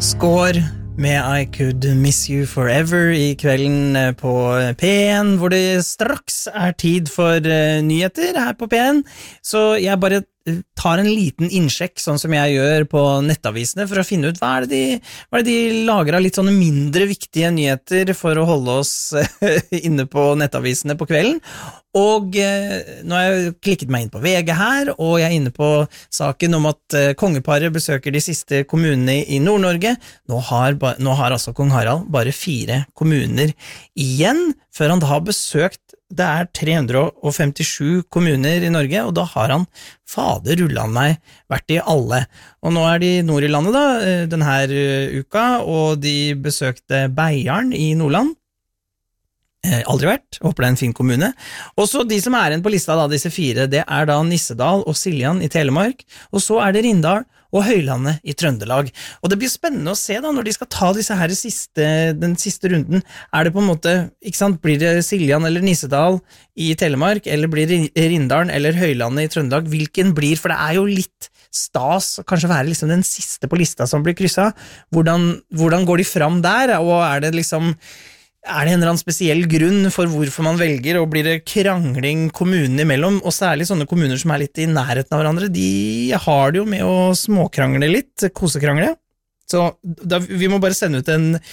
Score med I Could Miss You Forever I kvelden på P1, hvor det straks tid for nyheter her på P1. Så jeg bare tar en liten innsjekk, sånn som jeg gjør på nettavisene, for å finne ut hva det de lager av litt sånne mindre viktige nyheter for å holde oss inne på nettavisene på kvelden. Og nå har jeg klikket meg inn på VG her, og jeg inne på saken om at kongeparet besøker de siste kommunene I Nord-Norge. Nå har altså kong Harald bare 4 kommuner igjen, før han da har besøkt. Det 357 kommuner I Norge, og da har han fader rullan meg vært I alle. Og nå de nord I landet da, denne uka, og de besøkte Beiarn I Nordland. Aldri vært, håper det en fin kommune. Og så de som igjen på lista da, disse 4, det da Nissedal og Siljan I Telemark, og så det Rindal og Høylandet I Trøndelag. Og det blir spennende å se da, når de skal ta disse her den siste runden, det på en måte, ikke sant, blir det Siljan eller Nissedal I Telemark, eller blir det Rindalen eller Høylandet I Trøndelag, hvilken blir, for det jo litt stas, kanskje være liksom den siste på lista som blir krysset. Hvordan går de fram der, og det liksom det en eller annen spesiell grunn for hvorfor man velger, og blir det krangling kommunene imellom, og særlig sånne kommuner som litt I nærheten av hverandre, de har det jo med å småkrangle litt, kosekrangle. Så vi må bare sende ut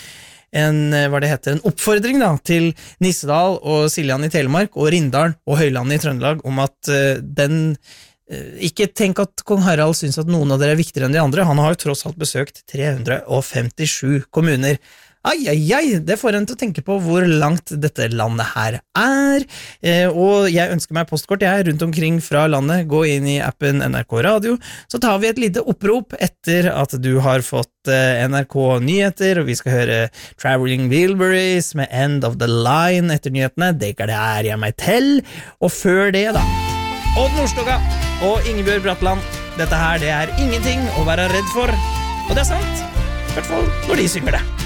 en oppfordring da, til Nissedal og Siljan I Telemark, og Rindal og Høylandet I Trøndelag, om at ikke tenk at kong Harald synes at noen av dere viktigere enn de andre, han har jo tross alt besøkt 357 kommuner. Ai, det får en til å tenke på hvor langt dette landet her og jeg ønsker meg postkort rundt omkring fra landet, gå inn I appen NRK Radio, så tar vi et lite opprop etter at du har fått NRK Nyheter, og vi skal høre Traveling Wilburys med End of the Line etter nyhetene, det det jeg meg til, og før det da, Odd Nordstoga og Ingebjørg Bratland, dette her det ingenting å være redd for, og det sant, I hvert fall når de synger det.